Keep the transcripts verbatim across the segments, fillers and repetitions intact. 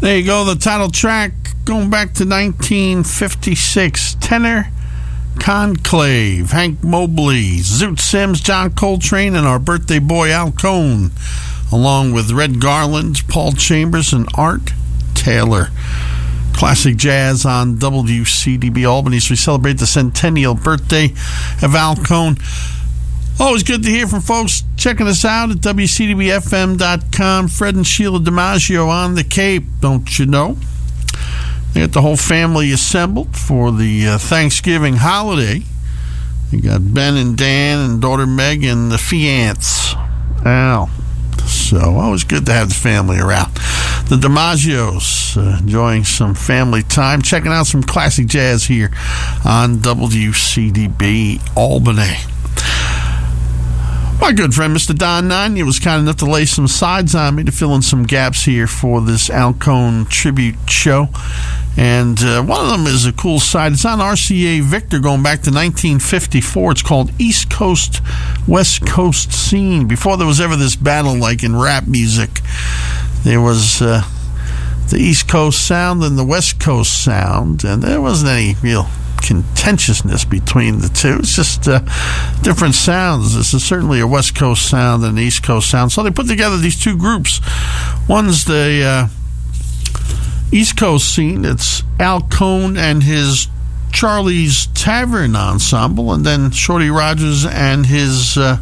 There you go, the title track going back to nineteen fifty-six. Tenor Conclave, Hank Mobley, Zoot Sims, John Coltrane, and our birthday boy Al Cohn, along with Red Garland, Paul Chambers, and Art Taylor. Classic jazz on W C D B Albany as we celebrate the centennial birthday of Al Cohn. Always good to hear from folks checking us out at W C D B F M dot com. Fred and Sheila DiMaggio on the Cape, don't you know? They got the whole family assembled for the uh, Thanksgiving holiday. You got Ben and Dan and daughter Meg and the fiance, Al. So always good to have the family around. The DiMaggios uh, enjoying some family time, checking out some classic jazz here on W C D B Albany. My good friend, Mister Don Nania, was kind enough to lay some sides on me to fill in some gaps here for this Al Cohn tribute show. And uh, one of them is a cool side. It's on R C A Victor going back to nineteen fifty-four. It's called East Coast, West Coast Scene. Before there was ever this battle like in rap music, there was uh, the East Coast sound and the West Coast sound, and there wasn't any real contentiousness between the two. It's just uh, different sounds. This is certainly a West Coast sound and an East Coast sound. So they put together these two groups. One's the uh, East Coast scene. It's Al Cohn and his Charlie's Tavern Ensemble, and then Shorty Rogers and his uh,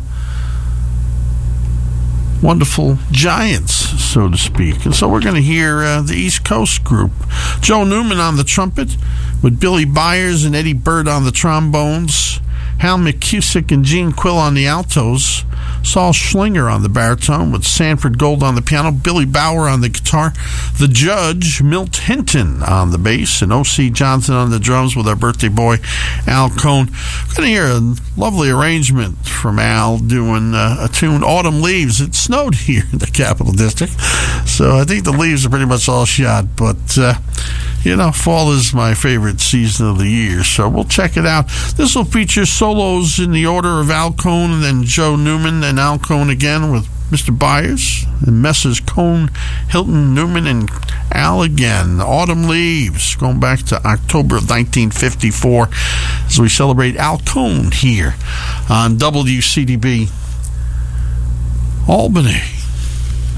wonderful Giants, so to speak. And so we're going to hear uh, the East Coast group. Joe Newman on the trumpet, with Billy Byers and Eddie Bird on the trombones, Hal McCusick and Gene Quill on the altos, Saul Schlinger on the baritone, with Sanford Gold on the piano, Billy Bauer on the guitar, the Judge, Milt Hinton on the bass, and O C Johnson on the drums with our birthday boy, Al Cohn. We're going to hear a lovely arrangement from Al doing uh, a tune, Autumn Leaves. It snowed here in the Capital District, so I think the leaves are pretty much all shot, but uh, you know, fall is my favorite season of the year, so we'll check it out. This will feature solos in the order of Al Cohn and then Joe Newman and Al Cohn again with Mister Byers and Messrs. Cohn, Hilton, Newman, and Al again. Autumn Leaves, going back to October of nineteen fifty-four as we celebrate Al Cohn here on W C D B Albany.